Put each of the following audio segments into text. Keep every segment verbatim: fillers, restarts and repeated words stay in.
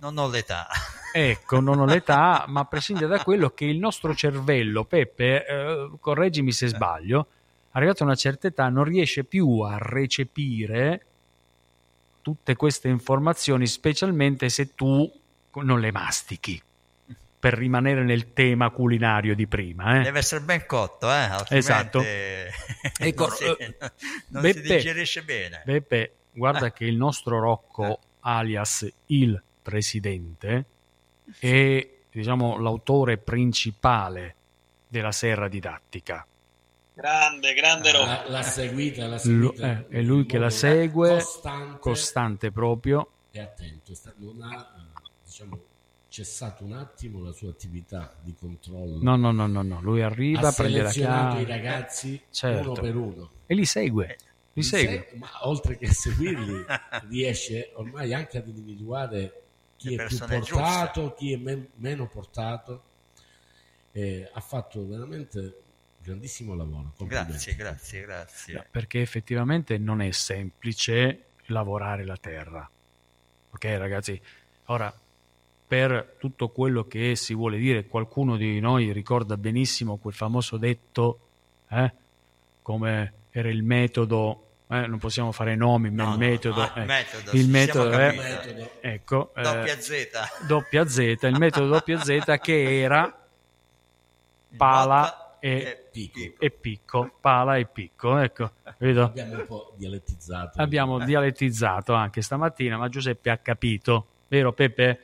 non ho l'età. Ecco, non ho l'età, ma a prescindere da quello che il nostro cervello, Peppe, eh, correggimi se sbaglio, arrivato a una certa età non riesce più a recepire tutte queste informazioni, specialmente se tu non le mastichi, per rimanere nel tema culinario di prima. Eh? Deve essere ben cotto, eh? Altrimenti esatto. Ecco, non, si, non Beppe, si digerisce bene. Beppe, guarda eh. che il nostro Rocco, eh. alias il Presidente, è, diciamo, l'autore principale della Serra Didattica. Grande, grande Rocco. La, la seguita, la seguita. L- eh, è lui che la segue, costante, costante proprio. E attento, non ha, diciamo, cessato un attimo la sua attività di controllo. No, no, no, no, no. Lui arriva, ha prende la chiave. i ragazzi, certo, uno per uno. E li segue. Li, li segue. segue. Ma oltre che a seguirli, riesce ormai anche ad individuare chi è più portato, giuste. chi è men- meno portato. Eh, ha fatto veramente grandissimo lavoro. Grazie, grazie, grazie. No, perché effettivamente non è semplice lavorare la terra. Ok, ragazzi? Ora, per tutto quello che si vuole dire, qualcuno di noi ricorda benissimo quel famoso detto, eh? Come era il metodo, eh? non possiamo fare nomi, ma no, il metodo, no, no, eh. metodo, il metodo è, metodo. ecco, doppia eh, Z, doppia Z, il metodo doppia Z che era pala e, e, picco. e picco, pala e picco, ecco, vedo? Abbiamo un po' dialettizzato. Abbiamo eh. dialettizzato anche stamattina, ma Giuseppe ha capito, vero Peppe?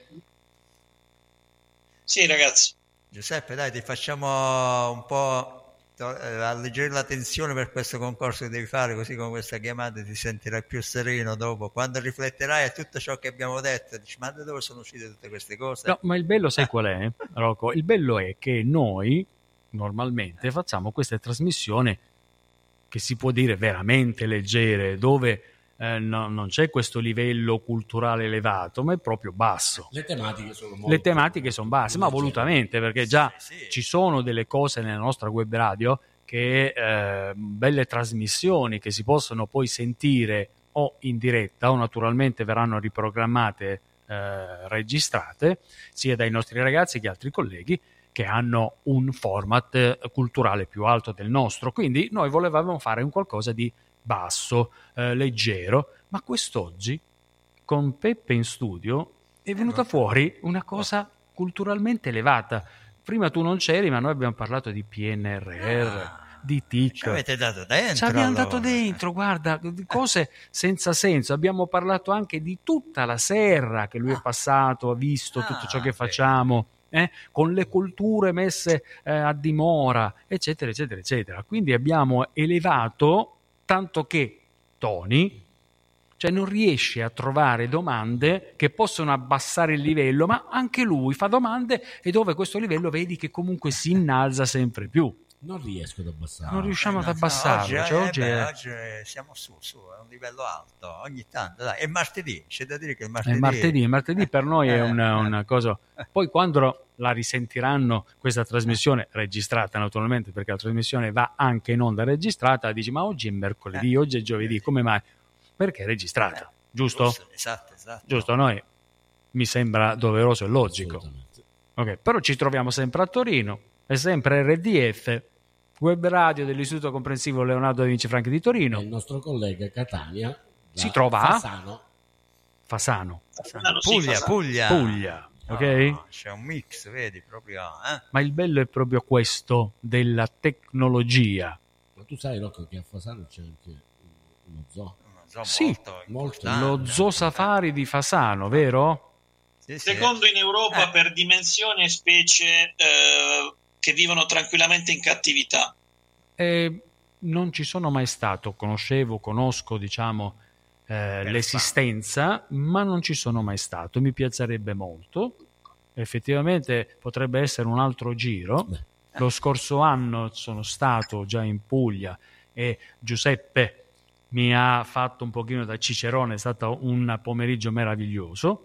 Sì, ragazzi. Giuseppe, dai, ti facciamo un po' alleggerire la tensione per questo concorso che devi fare, così con questa chiamata ti sentirai più sereno dopo. Quando rifletterai a tutto ciò che abbiamo detto, dici, ma da dove sono uscite tutte queste cose? No, ma il bello sai qual è, Rocco? Il bello è che noi normalmente facciamo queste trasmissioni che si può dire veramente leggere, dove eh, no, non c'è questo livello culturale elevato, ma è proprio basso. Le tematiche sono molto, Le tematiche sono basse, ma volutamente, perché già sì, sì. ci sono delle cose nella nostra web radio che eh, belle trasmissioni che si possono poi sentire o in diretta o naturalmente verranno riprogrammate, eh, registrate, sia dai nostri ragazzi che altri colleghi che hanno un format culturale più alto del nostro. Quindi noi volevamo fare un qualcosa di basso, eh, leggero, ma quest'oggi con Peppe in studio è venuta fuori una cosa culturalmente elevata. Prima tu non c'eri, ma noi abbiamo parlato di P N R R, ah, di T I C. Ci avete dato dentro. Ci abbiamo allora. dato dentro, guarda, cose senza senso. Abbiamo parlato anche di tutta la serra che lui è passato, ha visto tutto ah, ciò che sì. facciamo, eh, con le culture messe eh, a dimora, eccetera, eccetera, eccetera. Quindi abbiamo elevato, tanto che Tony, cioè non riesce a trovare domande che possono abbassare il livello, ma anche lui fa domande e dove questo livello vedi che comunque si innalza sempre più. Non riesco ad abbassare. Non riusciamo eh, ad abbassarlo. No, oggi, cioè, eh, oggi, beh, è... oggi siamo su, su, è un livello alto, ogni tanto. Dai. È martedì, c'è da dire che il martedì... È martedì, il martedì per noi è una, una cosa... Poi quando la risentiranno questa trasmissione, registrata naturalmente, perché la trasmissione va anche in onda registrata, dici ma oggi è mercoledì, oggi è giovedì, come mai? Perché è registrata, giusto? Giusto, esatto, esatto. Giusto, a noi mi sembra doveroso e logico. Okay. Però ci troviamo sempre a Torino, è sempre R D F, web radio dell'Istituto Comprensivo Leonardo da Vinci Franchi di Torino. E il nostro collega Catania si trova a Fasano. Fasano. Fasano. Puglia, sì, Puglia. Puglia, ok? No, c'è un mix, vedi, proprio... Eh? Ma il bello è proprio questo, della tecnologia. Ma tu sai, Rocco, che a Fasano c'è anche uno zoo? Uno zoo sì, molto, molto lo Zoo Safari di Fasano, vero? Sì, secondo sì. in Europa eh. per dimensione e specie eh, che vivono tranquillamente in cattività. Eh, non ci sono mai stato, conoscevo, conosco, diciamo, eh, l'esistenza, ma non ci sono mai stato. Mi piacerebbe molto. Effettivamente potrebbe essere un altro giro. Beh. Lo scorso anno sono stato già in Puglia e Giuseppe mi ha fatto un pochino da cicerone, è stato un pomeriggio meraviglioso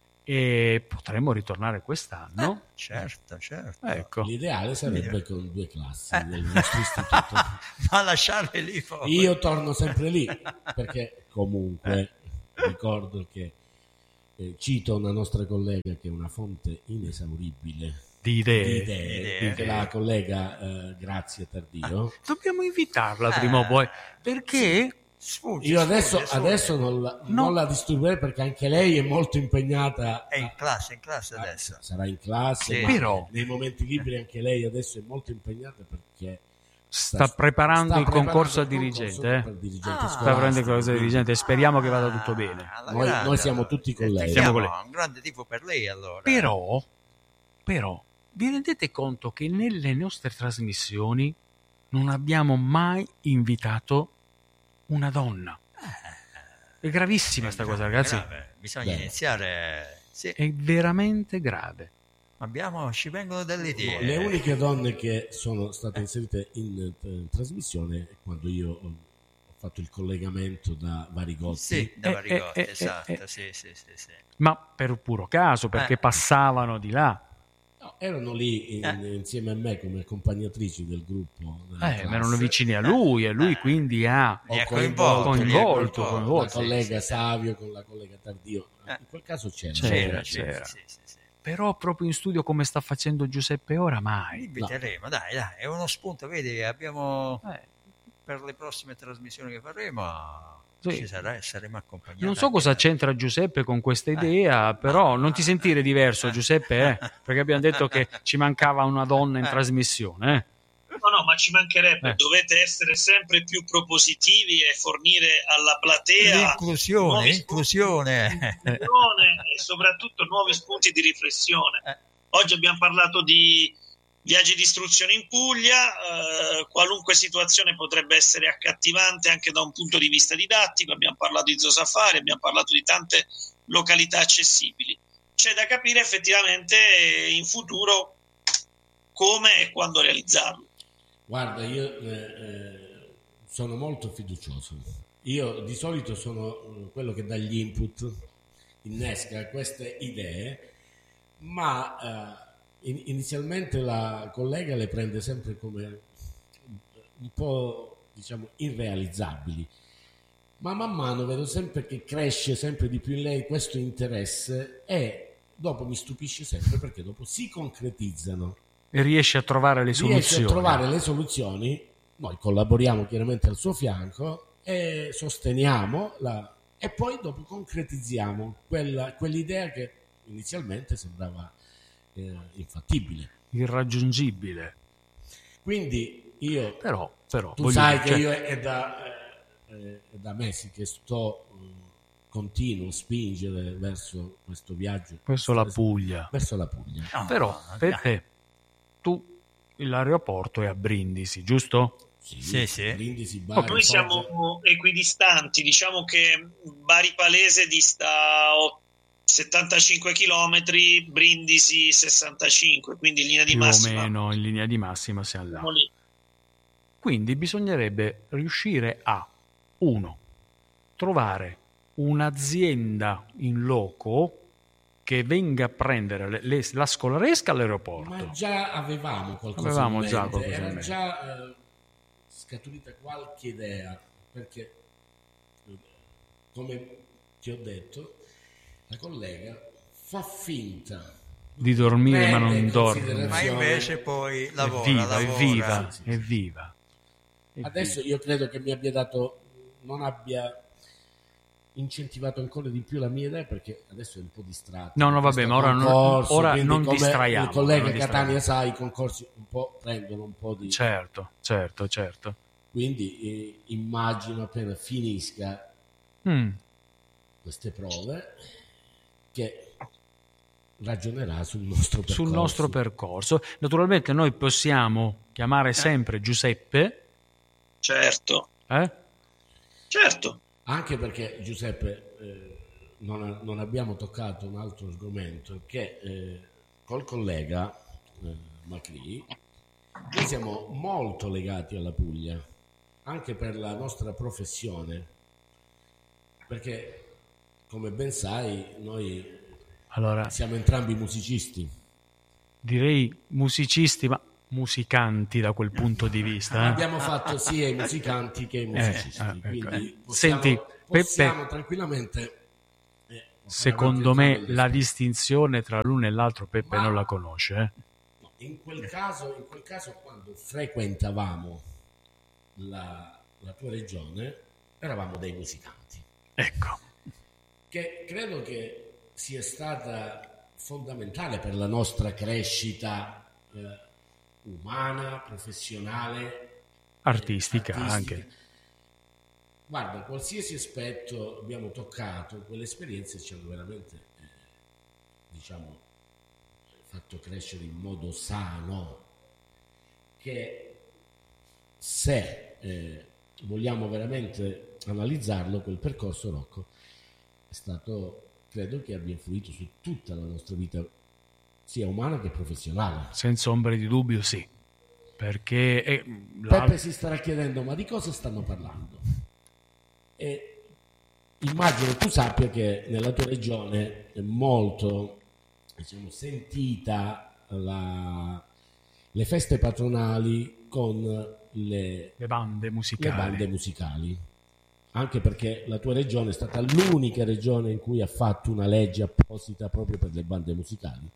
e potremmo ritornare quest'anno. Eh, certo, certo. Ecco. L'ideale sarebbe con due classi eh. del nostro istituto. Ma lasciarle lì poi. Io torno sempre lì, perché comunque eh. ricordo che eh, cito una nostra collega che è una fonte inesauribile di idee, di idee, idee. Che la collega eh, Grazia Tardio. Ah, dobbiamo invitarla Ah, prima o poi, perché sfugge, Io adesso, sfugge, sfugge. adesso non, la, No. non la disturberei perché anche lei è molto impegnata. È in a- classe, in classe a- adesso. sarà in classe, Sì. ma Però- nei momenti liberi anche lei adesso è molto impegnata perché sta preparando sta il concorso a preparando il concorso dirigente, eh? per dirigente Ah. sta preparando il scolastico, concorso a quindi dirigente e speriamo che vada tutto bene. Ah, alla Noi- grande, noi siamo allora. tutti con Eh, lei. tifiamo, Siamo con lei. un grande tifo per lei allora. Però, però, vi rendete conto che nelle nostre trasmissioni non abbiamo mai invitato una donna? È gravissima sta cosa, ragazzi. Grave. Bisogna Bene. iniziare. Sì. È veramente grave. Abbiamo, ci vengono delle idee. Le uniche donne che sono state inserite in eh, trasmissione è quando io ho ho fatto il collegamento da Varigotti. Sì, da Eh, Varigotti, eh, eh, esatto. eh, Sì, sì, sì, sì. Ma per puro caso, perché Eh. passavano di là. No, erano lì in- Eh. insieme a me come accompagnatrici del gruppo. della Eh, classe. ma erano vicini a lui e lui Eh. quindi ha Li Ho ha coinvolto, coinvolto, li ha coinvolto, la coinvolto. sì, collega sì, sì. Savio con la collega Tardio. Eh. In quel caso c'era. C'era, C'era, c'era. sì, sì, sì. Però proprio in studio come sta facendo Giuseppe ora, Li mai. inviteremo, dai, dai, è uno spunto, vedi, abbiamo Eh, per le prossime trasmissioni che faremo Sì. ci sarà, saremo accompagnati. non so anche cosa da- c'entra Giuseppe con questa Eh. idea, però Ah. non ti sentire diverso, Giuseppe, eh? Perché abbiamo detto che ci mancava una donna in Eh. trasmissione. Eh? No, no, ma ci mancherebbe, Eh. dovete essere sempre più propositivi e fornire alla platea L'inclusione, nuovi inclusione. spunti di riflessione e soprattutto nuovi spunti di riflessione. Eh. Oggi abbiamo parlato di viaggi di istruzione in Puglia, eh, qualunque situazione potrebbe essere accattivante anche da un punto di vista didattico, abbiamo parlato di Zoo Safari, abbiamo parlato di tante località accessibili. C'è da capire effettivamente in futuro come e quando realizzarlo. Guarda, io eh, eh, sono molto fiducioso. Io di solito sono eh, quello che dà gli input, innesca queste idee, ma eh, in- inizialmente la collega le prende sempre come un po', diciamo, irrealizzabili. Ma man mano vedo sempre che cresce sempre di più in lei questo interesse e dopo mi stupisce sempre perché dopo si concretizzano. E riesce a trovare le Riesce soluzioni. a trovare le soluzioni, noi collaboriamo chiaramente al suo fianco e sosteniamo la, e poi dopo concretizziamo quella, quell'idea che inizialmente sembrava eh, infattibile. Irraggiungibile. Quindi io, Però, però tu voglio sai dire, che cioè, io è da, eh, è da mesi che sto, eh, continuo a spingere verso questo viaggio. verso la Puglia. Verso la Puglia. No, Però, no, per dai. te, tu, l'aeroporto è a Brindisi, giusto? Sì, Sì, sì. Brindisi, Bari, Noi Foggia. siamo equidistanti, diciamo che Bari Palese dista o- settantacinque chilometri, Brindisi sessantacinque, quindi in linea di Più massima. o meno in linea di massima siamo là. siamo lì. Quindi bisognerebbe riuscire a, uno, trovare un'azienda in loco che venga a prendere le- le- la scolaresca all'aeroporto. Ma già avevamo qualcosa Avevamo in già mente, qualcosa in era mente. già eh, scaturita qualche idea, perché eh, come ti ho detto, la collega fa finta Di dormire ma prende non in dorme. considerazione- Ma invece poi lavora, è viva, lavora. è viva, Sì, sì, è sì. viva. È Adesso io credo che mi abbia dato, non abbia incentivato ancora di più la mia idea, perché adesso è un po' distratto. No, no, Questo vabbè, ma ora non- concorso, ora quindi non come distraiamo, il collega non Catania distraiamo. sa, i concorsi un po' prendono un po' di... Certo, certo, certo. Quindi eh, immagino appena finisca Mm. queste prove che ragionerà sul nostro percorso. Sul nostro percorso. Naturalmente noi possiamo chiamare sempre Giuseppe, Certo, eh? certo. Anche perché, Giuseppe, eh, non, non abbiamo toccato un altro argomento, che eh, col collega eh, Macri noi siamo molto legati alla Puglia, anche per la nostra professione, perché, come ben sai, noi Allora, siamo entrambi musicisti. direi musicisti, ma musicanti da quel punto di vista. eh? Abbiamo fatto sia i musicanti che i musicisti, eh, ecco, quindi eh. possiamo, Senti, Peppe- possiamo tranquillamente eh, Secondo me la distinzione tra l'uno e l'altro Peppe Ma, non la conosce. Eh? In quel caso, in quel caso quando frequentavamo la, la tua regione, eravamo dei musicanti. Ecco. Che credo che sia stata fondamentale per la nostra crescita eh, umana, professionale, artistica, artistica anche. Guarda, qualsiasi aspetto abbiamo toccato, quelle esperienze ci hanno veramente, eh, diciamo, fatto crescere in modo sano, che se eh, vogliamo veramente analizzarlo, quel percorso, Rocco, è stato, credo che abbia influito su tutta la nostra vita, sia umana che professionale. Senza ombra di dubbio, sì. Perché eh, Peppe la... si starà chiedendo, ma di cosa stanno parlando? E immagino tu sappia che nella tua regione è molto, diciamo, sentita la, le feste patronali con le, le bande musicali. le bande musicali, anche perché la tua regione è stata l'unica regione in cui ha fatto una legge apposita proprio per le bande musicali.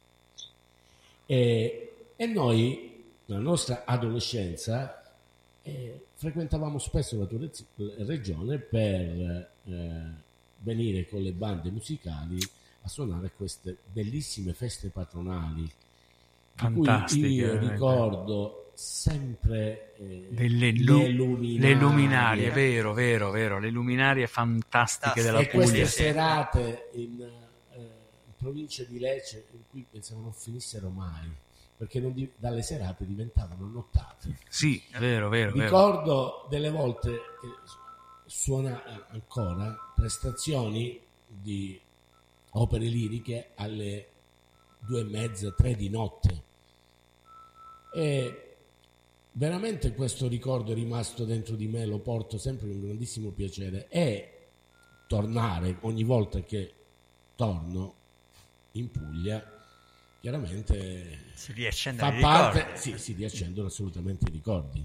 E, e noi, nella nostra adolescenza, eh, frequentavamo spesso la tua regione per eh, venire con le bande musicali a suonare queste bellissime feste patronali, fantastiche, di cui io veramente. Ricordo sempre eh, delle lu- le luminarie, le luminarie, vero, vero, vero, le luminarie fantastiche della e Puglia. Queste serate in, eh, in provincia di Lecce in cui pensavo non finissero mai, perché non di- dalle serate diventavano nottate. Sì, vero, vero. Ricordo vero. delle volte che suona ancora prestazioni di opere liriche alle due e mezza, tre di notte. E veramente questo ricordo è rimasto dentro di me, lo porto sempre con grandissimo piacere. E tornare ogni volta che torno in Puglia, chiaramente si riaccende fa i parte, ricordi. sì, si riaccendono assolutamente i ricordi.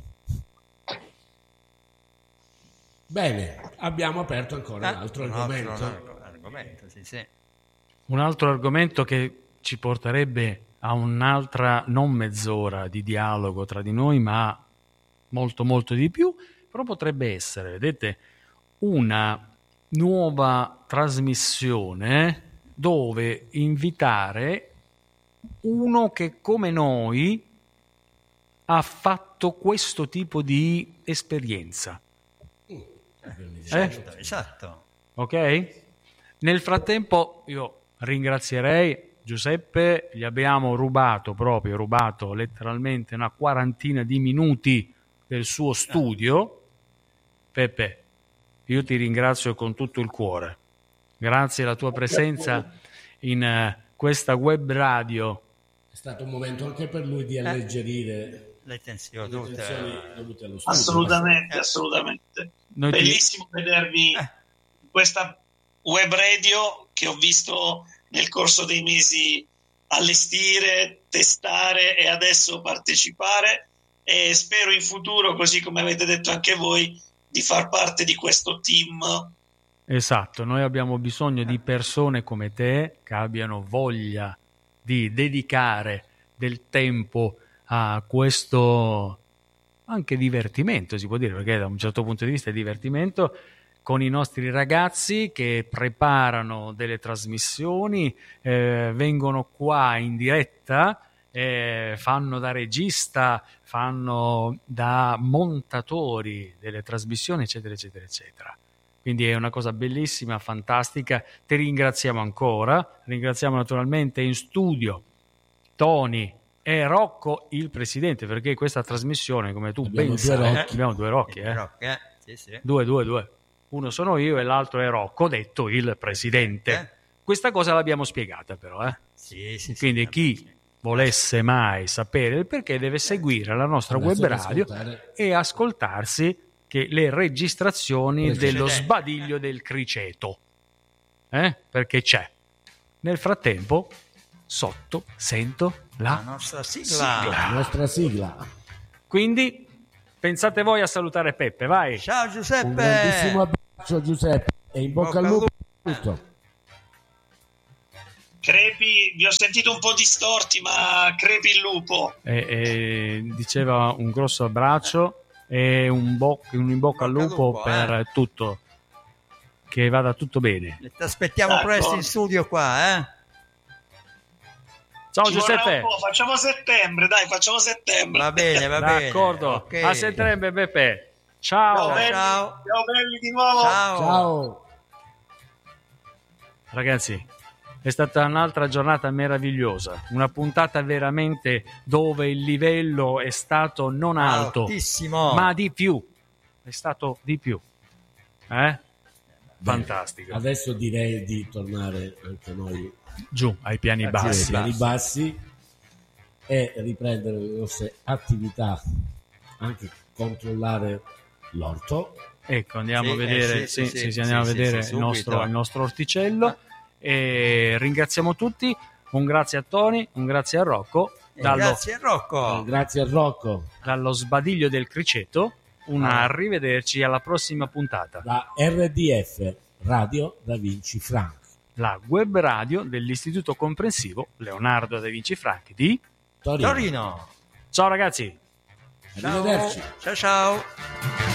Bene, abbiamo aperto ancora un altro un argomento. Altro argomento sì, sì. Un altro argomento che ci porterebbe a un'altra non mezz'ora di dialogo tra di noi, ma molto molto di più, però potrebbe essere, vedete, una nuova trasmissione dove invitare uno che come noi ha fatto questo tipo di esperienza. Certo, eh? Esatto. Ok? Nel frattempo io ringrazierei Giuseppe, gli abbiamo rubato proprio, rubato letteralmente una quarantina di minuti del suo studio. Peppe, io ti ringrazio con tutto il cuore. Grazie alla tua presenza in uh, questa web radio. È stato un momento anche per lui di alleggerire le tensioni, le tensioni dovute allo studio. Assolutamente, assolutamente. Noi Bellissimo ti... vedervi eh. questa web radio che ho visto nel corso dei mesi allestire, testare e adesso partecipare, e spero in futuro, così come avete detto anche voi, di far parte di questo team. Esatto, noi abbiamo bisogno di persone come te che abbiano voglia di dedicare del tempo a questo anche divertimento, si può dire, perché da un certo punto di vista è divertimento, con i nostri ragazzi che preparano delle trasmissioni, eh, vengono qua in diretta, eh, fanno da regista, fanno da montatori delle trasmissioni, eccetera, eccetera, eccetera. Quindi è una cosa bellissima, fantastica. Ti ringraziamo ancora, ringraziamo naturalmente in studio Tony e Rocco, il presidente, perché questa trasmissione, come tu abbiamo ben sai, due eh, abbiamo due Rocchi, eh. Rocchi, eh? Sì, sì. Due, due, due. Uno sono io e l'altro è Rocco, detto il presidente. Eh? Questa cosa l'abbiamo spiegata però, eh? Sì, sì, quindi sì, chi sì. volesse mai sapere il perché deve seguire la nostra web radio e ascoltarsi che le registrazioni Precedente. dello sbadiglio del criceto, eh? Perché c'è. Nel frattempo sotto sento la, la nostra sigla. sigla. La nostra sigla. Quindi pensate voi a salutare Peppe, vai. Ciao Giuseppe. Un grandissimo abbraccio Giuseppe e in bocca, bocca al lupo. Tutto. Crepi, vi ho sentito un po' distorti, ma crepi il lupo. E, e diceva un grosso abbraccio e un, bo- un in bocca al lupo, lupo per eh. tutto. Che vada tutto bene. Ti aspettiamo D'accordo. presto in studio qua, eh? Ciao Ci Giuseppe. Facciamo settembre, dai, facciamo settembre. Va bene, va bene. D'accordo. Okay. A settembre, Beppe. Ciao. Ciao, belli. Ciao. Ciao belli di nuovo. Ciao. Ciao. Ragazzi, è stata un'altra giornata meravigliosa, una puntata veramente dove il livello è stato non alto, altissimo, ma di più. È stato di più. Eh? Fantastico. Adesso direi di tornare anche noi giù ai piani bassi, ai piani bassi e riprendere le nostre attività, anche controllare l'orto. Ecco, andiamo sì, a vedere, eh, sì, sì, sì, sì, sì, andiamo sì, a vedere sì, il, nostro, il nostro orticello e ringraziamo tutti. Un grazie a Tony, un grazie a Rocco. Dallo, grazie a Rocco. Eh, grazie a Rocco. Dallo sbadiglio del criceto. Un ah. arrivederci alla prossima puntata. La R D F, Radio Da Vinci Frank. La web radio dell'Istituto Comprensivo Leonardo Da Vinci Frank di Torino. Torino. Ciao ragazzi. Arrivederci. Ciao ciao.